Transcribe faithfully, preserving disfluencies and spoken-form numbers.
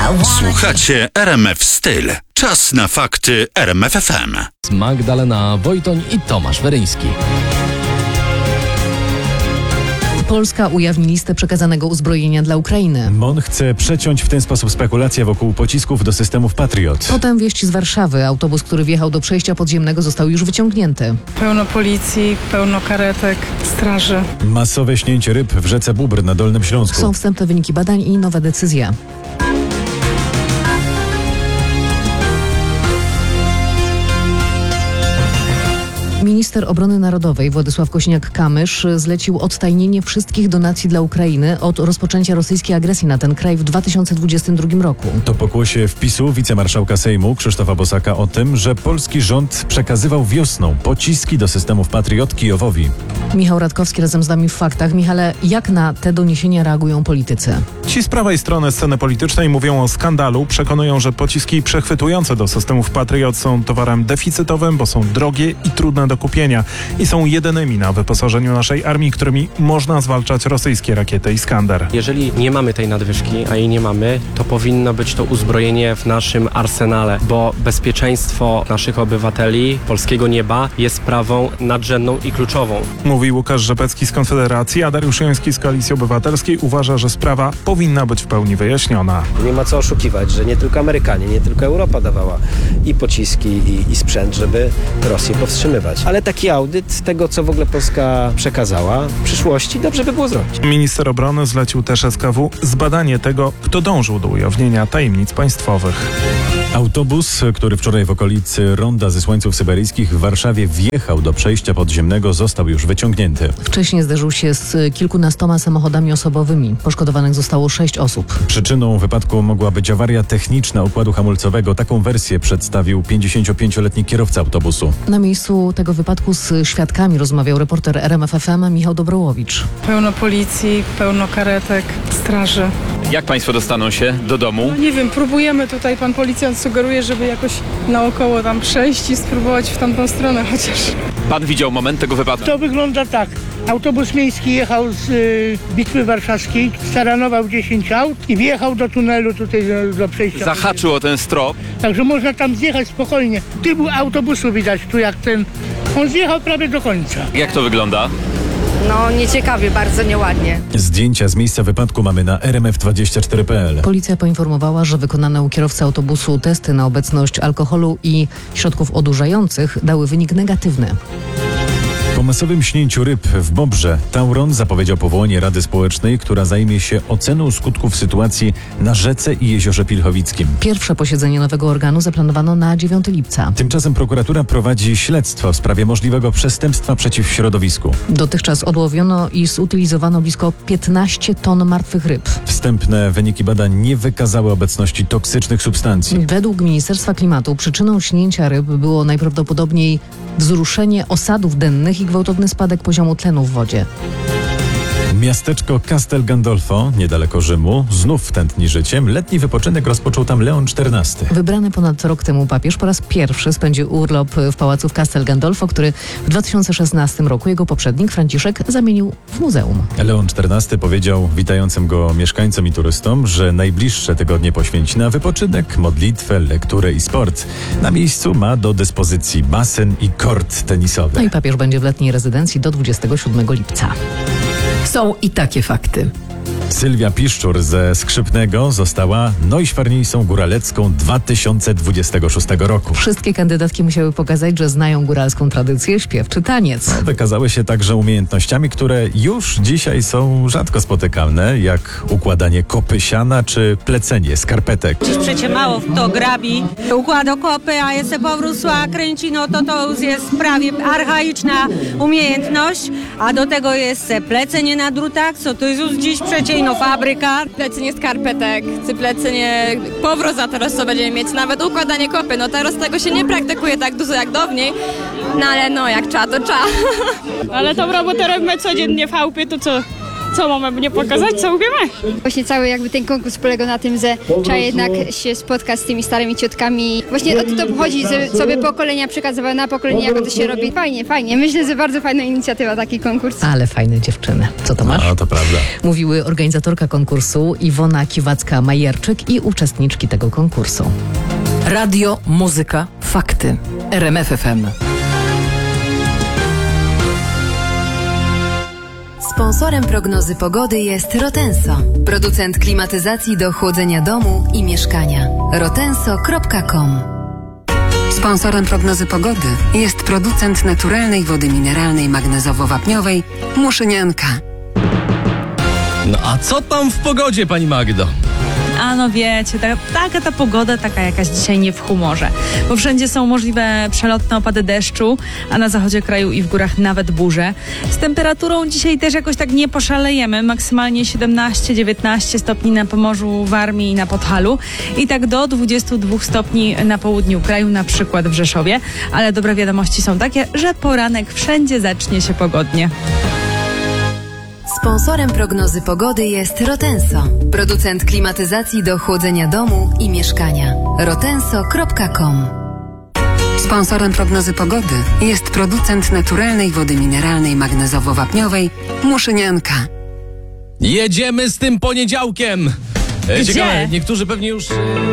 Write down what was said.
Słuchacie R M F Styl. Czas na fakty R M F F M. Magdalena Wojtoń i Tomasz Weryński. Polska ujawni listę przekazanego uzbrojenia dla Ukrainy. M O N chce przeciąć w ten sposób spekulacje wokół pocisków do systemów Patriot. Potem wieści z Warszawy. Autobus, który wjechał do przejścia podziemnego, został już wyciągnięty. Pełno policji, pełno karetek, straży. Masowe śnięcie ryb w rzece Bóbr na Dolnym Śląsku. Są wstępne wyniki badań i nowa decyzja. Minister Obrony Narodowej Władysław Kosiniak-Kamysz zlecił odtajnienie wszystkich donacji dla Ukrainy od rozpoczęcia rosyjskiej agresji na ten kraj w dwa tysiące dwudziestym drugim roku. To pokłosie wpisu wicemarszałka Sejmu Krzysztofa Bosaka o tym, że polski rząd przekazywał wiosną pociski do systemów Patriot Kijowowi. Michał Radkowski razem z nami w Faktach. Michale, jak na te doniesienia reagują politycy? Ci z prawej strony sceny politycznej mówią o skandalu, przekonują, że pociski przechwytujące do systemów Patriot są towarem deficytowym, bo są drogie i trudne do kupienia i są jedynymi na wyposażeniu naszej armii, którymi można zwalczać rosyjskie rakiety Iskander. Jeżeli nie mamy tej nadwyżki, a jej nie mamy, to powinno być to uzbrojenie w naszym arsenale, bo bezpieczeństwo naszych obywateli, polskiego nieba jest sprawą nadrzędną i kluczową. Mówi Łukasz Rzepecki z Konfederacji, a Dariusz Joński z Koalicji Obywatelskiej uważa, że sprawa powinna być w pełni wyjaśniona. Nie ma co oszukiwać, że nie tylko Amerykanie, nie tylko Europa dawała i pociski, i, i sprzęt, żeby Rosję powstrzymywać. Ale taki audyt tego, co w ogóle Polska przekazała w przyszłości, dobrze by było zrobić. Minister obrony zlecił też S K W zbadanie tego, kto dążył do ujawnienia tajemnic państwowych. Autobus, który wczoraj w okolicy Ronda Zesłańców Syberyjskich w Warszawie wjechał do przejścia podziemnego, został już wyciągnięty. Wcześniej zderzył się z kilkunastoma samochodami osobowymi. Poszkodowanych zostało sześć osób. Przyczyną wypadku mogła być awaria techniczna układu hamulcowego. Taką wersję przedstawił pięćdziesięciopięcioletni kierowca autobusu. Na miejscu tego wypadku z świadkami rozmawiał reporter R M F F M Michał Dobrołowicz. Pełno policji, pełno karetek, straży. Jak państwo dostaną się do domu? No nie wiem, próbujemy tutaj, pan policjant sugeruje, żeby jakoś naokoło tam przejść i spróbować w tamtą stronę chociaż. Pan widział moment tego wypadku? To wygląda tak. Autobus miejski jechał z y, Bitwy Warszawskiej, staranował dziesięć aut i wjechał do tunelu tutaj do, do przejścia. Zahaczył o ten strop. Także można tam zjechać spokojnie. Tyłu autobusu widać tu jak ten. On zjechał prawie do końca. Jak to wygląda? No nieciekawie, bardzo nieładnie. Zdjęcia z miejsca wypadku mamy na R M F dwadzieścia cztery kropka p l. Policja poinformowała, że wykonane u kierowcy autobusu testy na obecność alkoholu i środków odurzających dały wynik negatywny. Po masowym śnięciu ryb w Bobrze Tauron zapowiedział powołanie Rady Społecznej, która zajmie się oceną skutków sytuacji na rzece i jeziorze Pilchowickim. Pierwsze posiedzenie nowego organu zaplanowano na dziewiątego lipca. Tymczasem prokuratura prowadzi śledztwo w sprawie możliwego przestępstwa przeciw środowisku. Dotychczas odłowiono i zutylizowano blisko piętnaście ton martwych ryb. Wstępne wyniki badań nie wykazały obecności toksycznych substancji. Według Ministerstwa Klimatu przyczyną śnięcia ryb było najprawdopodobniej wzruszenie osadów dennych i gwałtowny spadek poziomu tlenu w wodzie. Miasteczko Castel Gandolfo, niedaleko Rzymu, znów tętni życiem. Letni wypoczynek rozpoczął tam Leon czternasty. Wybrany ponad rok temu papież po raz pierwszy spędził urlop w pałacu w Castel Gandolfo, który w dwa tysiące szesnastym roku jego poprzednik Franciszek zamienił w muzeum. Leon czternasty powiedział witającym go mieszkańcom i turystom, że najbliższe tygodnie poświęci na wypoczynek, modlitwę, lekturę i sport. Na miejscu ma do dyspozycji basen i kort tenisowy. No i papież będzie w letniej rezydencji do dwudziestego siódmego lipca. Są i takie fakty. Sylwia Piszczur ze Skrzypnego została Neuschwanstein Góralecką dwa tysiące dwudziestego szóstego roku. Wszystkie kandydatki musiały pokazać, że znają góralską tradycję, śpiew czy taniec. No, wykazały się także umiejętnościami, które już dzisiaj są rzadko spotykane, jak układanie kopy siana czy plecenie skarpetek. Dziś przecie mało kto grabi, układa kopy, a jest se powrósła, kręci, no to to już jest prawie archaiczna umiejętność, a do tego jest se plecenie na drutach, co to jest już dziś przecie no fabryka. Plecenie skarpetek, plecenie powroza teraz co będziemy mieć, nawet układanie kopy, no teraz tego się nie praktykuje tak dużo jak dawniej, no ale no jak trzeba to trzeba. Ale tą robotę robimy codziennie w chałupie, to co? Co, mamy nie pokazać, co umiemy? Właśnie cały jakby ten konkurs polegał na tym, że trzeba jednak się spotkać z tymi starymi ciotkami. Właśnie o to to chodzi, żeby sobie pokolenia przekazywały na pokolenie, jak to się robi. Fajnie, fajnie. Myślę, że bardzo fajna inicjatywa, taki konkurs. Ale fajne dziewczyny. Co to masz? No, to prawda. Mówiły organizatorka konkursu Iwona Kiwacka-Majerczyk i uczestniczki tego konkursu. Radio, muzyka, fakty. R M F F M. Sponsorem prognozy pogody jest Rotenso, producent klimatyzacji do chłodzenia domu i mieszkania. rotenso kropka com. Sponsorem prognozy pogody jest producent naturalnej wody mineralnej magnezowo-wapniowej Muszynianka. No a co tam w pogodzie, pani Magdo? A no wiecie, ta, taka ta pogoda, taka jakaś dzisiaj nie w humorze, bo wszędzie są możliwe przelotne opady deszczu, a na zachodzie kraju i w górach nawet burze. Z temperaturą dzisiaj też jakoś tak nie poszalejemy, maksymalnie siedemnaście dziewiętnaście stopni na Pomorzu, Warmii i na Podhalu i tak do dwudziestu dwóch stopni na południu kraju, na przykład w Rzeszowie, ale dobre wiadomości są takie, że poranek wszędzie zacznie się pogodnie. Sponsorem prognozy pogody jest Rotenso, producent klimatyzacji do chłodzenia domu i mieszkania. rotenso kropka com. Sponsorem prognozy pogody jest producent naturalnej wody mineralnej magnezowo-wapniowej Muszynianka. Jedziemy z tym poniedziałkiem! E, Gdzie? Ciekawe, niektórzy pewnie już... e,